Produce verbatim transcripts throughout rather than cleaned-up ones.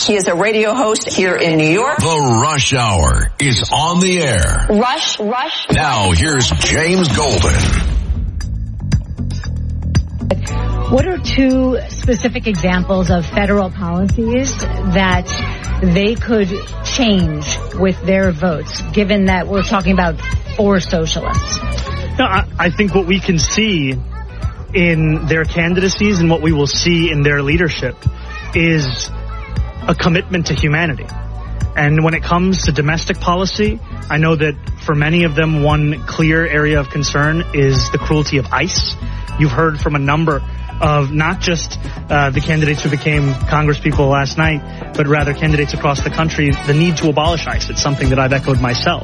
He is a radio host here in New York. The Rush Hour is on the air. Rush, Rush. Now here's James Golden. What are two specific examples of federal policies that they could change with their votes, given that we're talking about four socialists? No, I, I think what we can see in their candidacies and what we will see in their leadership is a commitment to humanity. And when it comes to domestic policy, I know that for many of them, one clear area of concern is the cruelty of ICE. You've heard from a number of not just uh, the candidates who became congresspeople last night, but rather candidates across the country, the need to abolish ICE. It's something that I've echoed myself.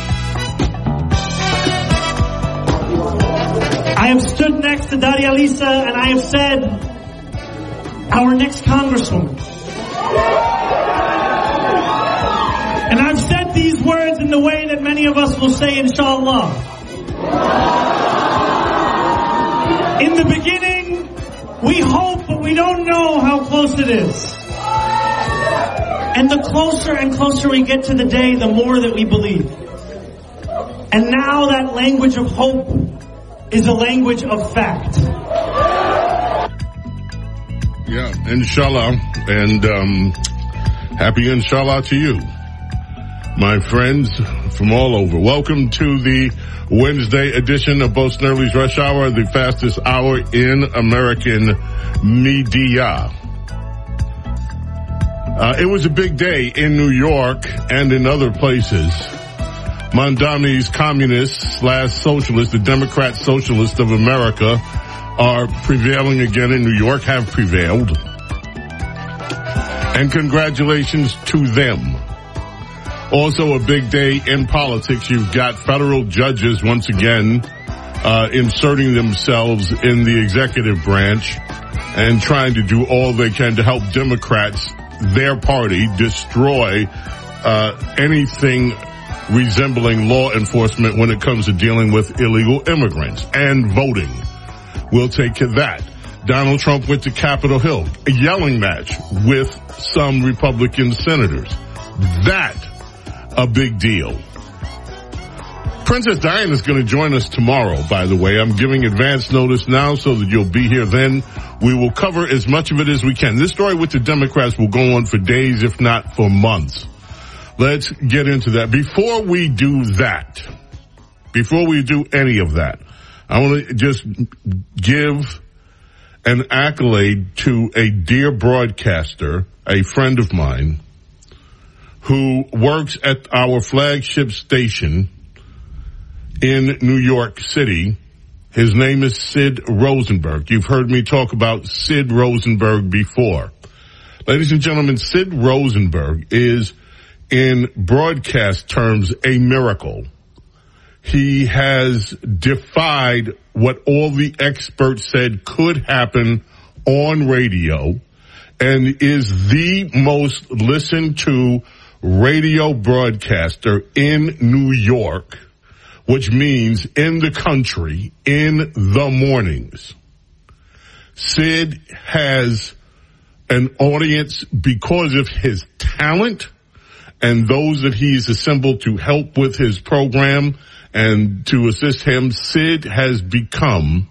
I have stood next to Daria Lisa and I have said, our next congresswoman. And I've said these words in the way that many of us will say, inshallah. In the beginning, we hope, but we don't know how close it is. And the closer and closer we get to the day, the more that we believe. And now that language of hope is a language of fact. Yeah, inshallah. And um, happy inshallah to you, my friends from all over. Welcome to the Wednesday edition of Bo Snerdley's Rush Hour, the fastest hour in American media. Uh, it was a big day in New York and in other places. Mamdani's communists slash socialists, the Democrat Socialists of America, are prevailing again in New York, have prevailed. And congratulations to them. Also a big day in politics. You've got federal judges once again uh inserting themselves in the executive branch and trying to do all they can to help Democrats, their party, destroy uh anything resembling law enforcement when it comes to dealing with illegal immigrants and voting. We'll take to that. Donald Trump went to Capitol Hill, a yelling match with some Republican senators. That a big deal. Princess Diana is going to join us tomorrow, by the way. I'm giving advance notice now so that you'll be here then. We will cover as much of it as we can. This story with the Democrats will go on for days, if not for months. Let's get into that. Before we do that, before we do any of that, I want to just give an accolade to a dear broadcaster, a friend of mine, who works at our flagship station in New York City. His name is Sid Rosenberg. You've heard me talk about Sid Rosenberg before. Ladies and gentlemen, Sid Rosenberg is, in broadcast terms, a miracle. He has defied what all the experts said could happen on radio and is the most listened to radio broadcaster in New York, which means in the country, in the mornings. Sid has an audience because of his talent and those that he's assembled to help with his program and to assist him. Sid has become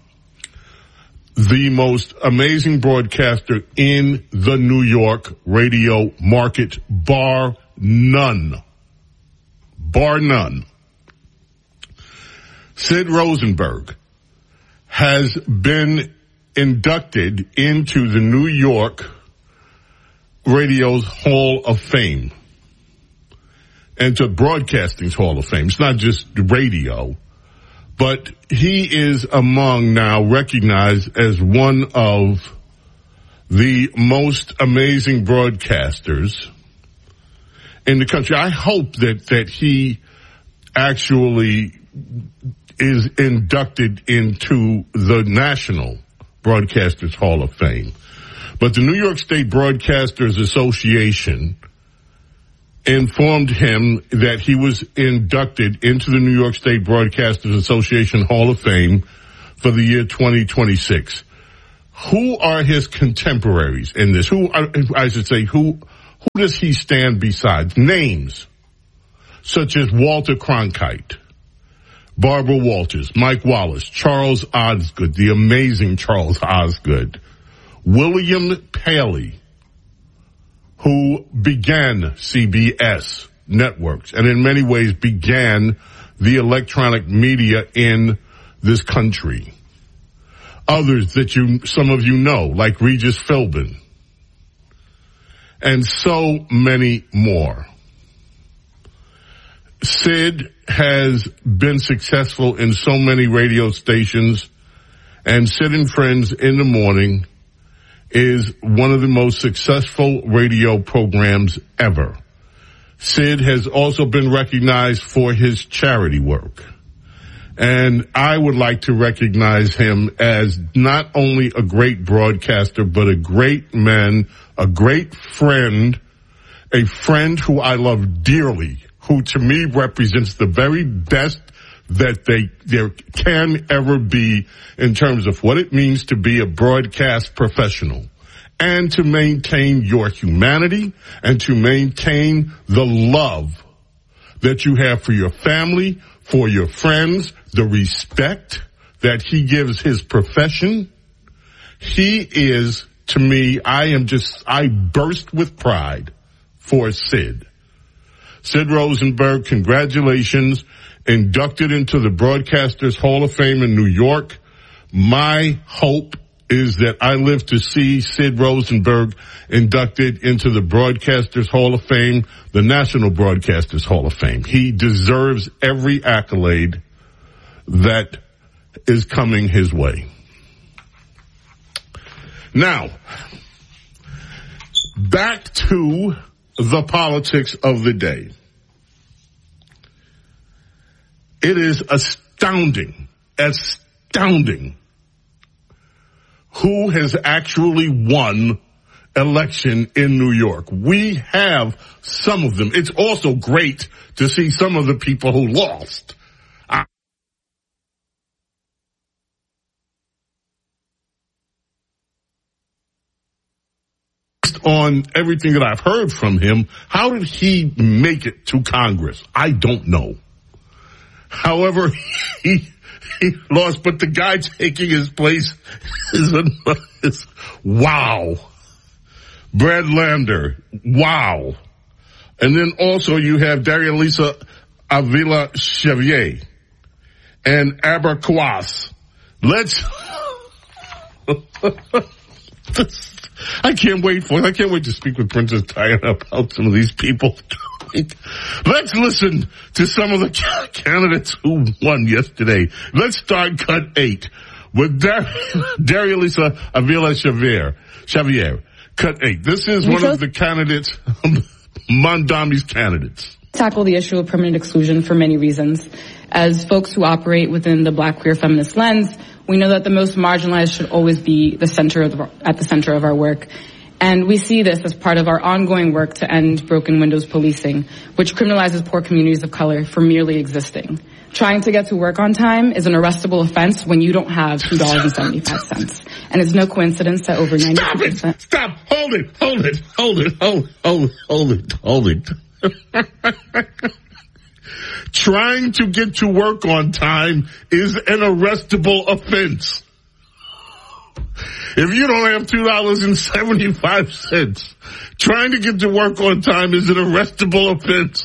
the most amazing broadcaster in the New York radio market, bar none. Bar none. Sid Rosenberg has been inducted into the New York Radio's Hall of Fame and to Broadcasting's Hall of Fame. It's not just radio, but he is among now recognized as one of the most amazing broadcasters in the country. I hope that, that he actually is inducted into the National Broadcasters Hall of Fame. But the New York State Broadcasters Association informed him that he was inducted into the New York State Broadcasters Association Hall of Fame for the year twenty twenty-six. Who are his contemporaries in this? Who are, I should say, who Who does he stand beside? Names such as Walter Cronkite, Barbara Walters, Mike Wallace, Charles Osgood, the amazing Charles Osgood, William Paley, who began C B S networks and in many ways began the electronic media in this country. Others that you, some of you know, like Regis Philbin, and so many more. Sid has been successful in so many radio stations, and Sid and Friends in the Morning is one of the most successful radio programs ever. Sid has also been recognized for his charity work. And I would like to recognize him as not only a great broadcaster, but a great man, a great friend, a friend who I love dearly, who to me represents the very best that they there can ever be in terms of what it means to be a broadcast professional and to maintain your humanity and to maintain the love that you have for your family, for your friends, the respect that he gives his profession. He is, to me, I am just, I burst with pride for Sid. Sid Rosenberg, congratulations, inducted into the Broadcasters Hall of Fame in New York. My hope is that I live to see Sid Rosenberg inducted into the Broadcasters Hall of Fame, the National Broadcasters Hall of Fame. He deserves every accolade that is coming his way. Now, back to the politics of the day. It is astounding, astounding who has actually won election in New York. We have some of them. It's also great to see some of the people who lost. I- On everything that I've heard from him, how did he make it to Congress? I don't know. However, he he lost, but the guy taking his place is, a, is wow. Brad Lander, wow. And then also you have Darialisa Avila Xavier and Aber Kwas. Let's I can't wait for it. I can't wait to speak with Princess Diana about some of these people. Let's listen to some of the candidates who won yesterday. Let's start cut eight with Dar- Darialisa Avila Xavier. Xavier, cut eight. This is one of the candidates, Mondami's candidates. Tackle the issue of permanent exclusion for many reasons. As folks who operate within the Black queer feminist lens, we know that the most marginalized should always be the center of the, at the center of our work. And we see this as part of our ongoing work to end broken windows policing, which criminalizes poor communities of color for merely existing. Trying to get to work on time is an arrestable offense when you don't have two dollars and seventy-five cents. And it's no coincidence that over ninety percent... Stop it! Stop! Hold it! Hold it! Hold it! Hold it! Hold it! Hold it! Hold it! Trying to get to work on time is an arrestable offense. If you don't have two dollars and seventy-five cents, trying to get to work on time is an arrestable offense.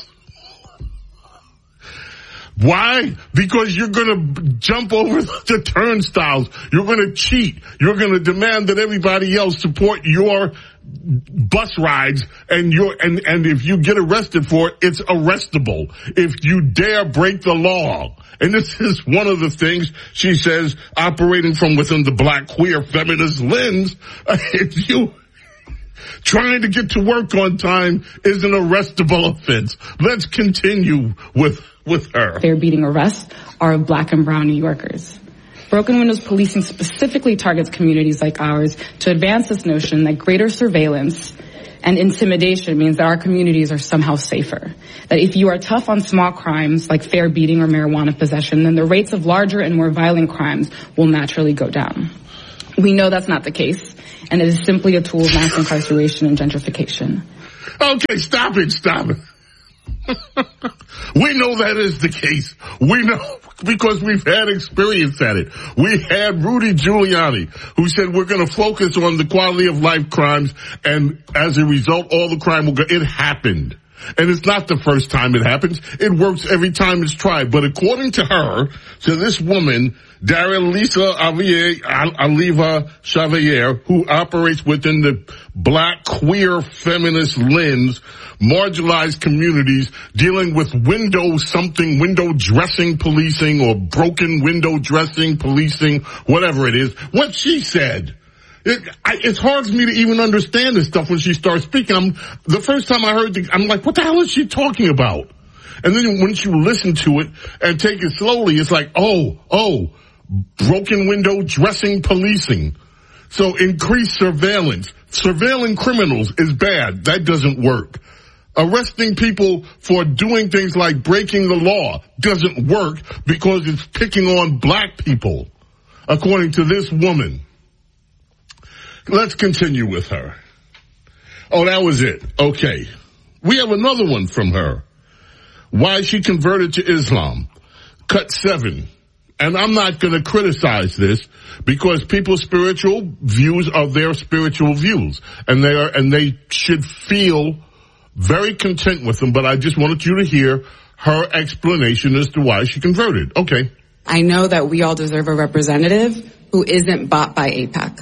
Why? Because you're going to jump over the turnstiles. You're going to cheat. You're going to demand that everybody else support your bus rides, and you're, and, and if you get arrested for it, it's arrestable. If you dare break the law. And this is one of the things she says, operating from within the Black queer feminist lens, if you trying to get to work on time is an arrestable offense. Let's continue with, with her. They're beating arrests are of Black and brown New Yorkers. Broken windows policing specifically targets communities like ours to advance this notion that greater surveillance and intimidation means that our communities are somehow safer. That if you are tough on small crimes like fair beating or marijuana possession, then the rates of larger and more violent crimes will naturally go down. We know that's not the case, and it is simply a tool of mass incarceration and gentrification. Okay, stop it, stop it. We know that is the case. We know because we've had experience at it. We had Rudy Giuliani who said we're going to focus on the quality of life crimes, and as a result, all the crime will go. It happened. And it's not the first time it happens. It works every time it's tried. But according to her, to this woman, Daryl-Lisa Aliva Chevalier, who operates within the black queer feminist lens, marginalized communities dealing with window something, window dressing policing or broken window dressing policing, whatever it is, what she said. It, I, it's hard for me to even understand this stuff when she starts speaking. I'm, the first time I heard the, I'm like, what the hell is she talking about? And then when you listen to it and take it slowly, it's like, oh, oh, broken window dressing policing. So increased surveillance. Surveilling criminals is bad. That doesn't work. Arresting people for doing things like breaking the law doesn't work because it's picking on black people, according to this woman. Let's continue with her. Oh, that was it. Okay. We have another one from her. Why she converted to Islam. Cut seven. And I'm not going to criticize this because people's spiritual views are their spiritual views. And they are, and they should feel very content with them. But I just wanted you to hear her explanation as to why she converted. Okay. I know that we all deserve a representative who isn't bought by AIPAC.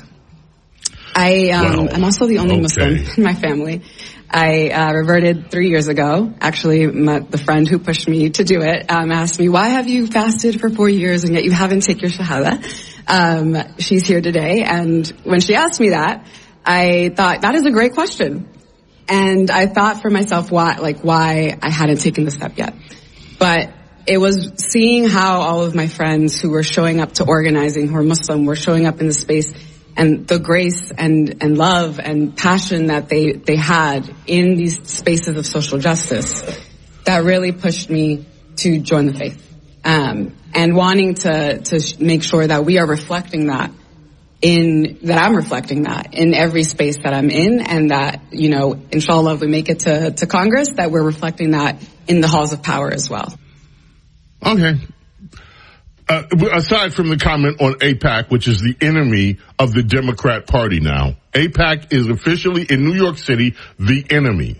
I, um, well, I'm also the only okay. Muslim in my family. I, uh, reverted three years ago. Actually, my, the friend who pushed me to do it, um, asked me, why have you fasted for four years and yet you haven't taken your shahada? Um, she's here today. And when she asked me that, I thought, that is a great question. And I thought for myself, why, like, why I hadn't taken the step yet. But it was seeing how all of my friends who were showing up to organizing, who are Muslim, were showing up in the space, and the grace and, and love and passion that they, they had in these spaces of social justice that really pushed me to join the faith. Um, and wanting to, to make sure that we are reflecting that in, that I'm reflecting that in every space that I'm in, and that, you know, inshallah, if we make it to, to Congress, that we're reflecting that in the halls of power as well. Okay. Uh, aside from the comment on AIPAC, which is the enemy of the Democrat Party now, AIPAC is officially in New York City the enemy.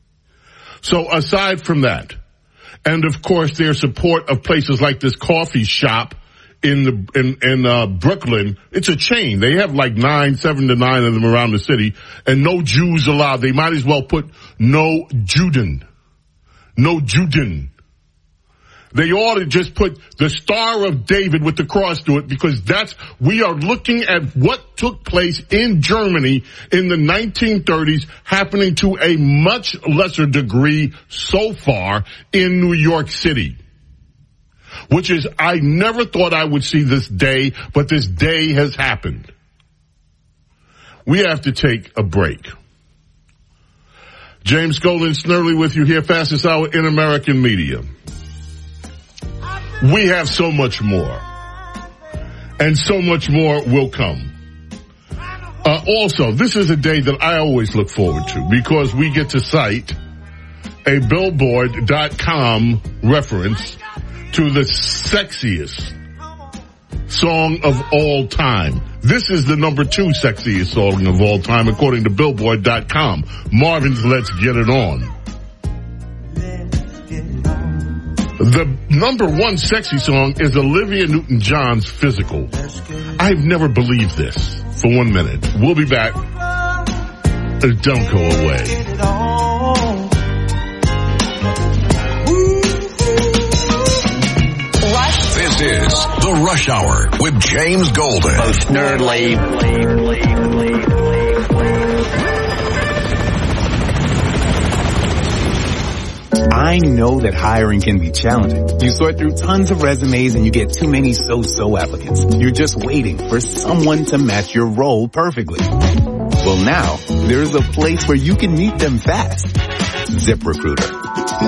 So aside from that, and of course their support of places like this coffee shop in the in, in uh, Brooklyn, it's a chain. They have like nine, seven to nine of them around the city, and no Jews allowed. They might as well put no Juden, no Juden. They ought to just put the Star of David with the cross to it, because that's, we are looking at what took place in Germany in the nineteen thirties happening to a much lesser degree so far in New York City. Which is, I never thought I would see this day, but this day has happened. We have to take a break. James Golden Snerdley with you here, fastest hour in American media. We have so much more, and so much more will come. Uh, also, this is a day that I always look forward to, because we get to cite a Billboard dot com reference to the sexiest song of all time. This is the number two sexiest song of all time, according to Billboard dot com. Marvin's Let's Get It On. The number one sexy song is Olivia Newton-John's Physical. I've never believed this for one minute. We'll be back. Don't go away. Rush. This is the Rush Hour with James Golden. Both Snerdley. I know that hiring can be challenging. You sort through tons of resumes and you get too many so-so applicants. You're just waiting for someone to match your role perfectly. Well, now there's a place where you can meet them fast. ZipRecruiter.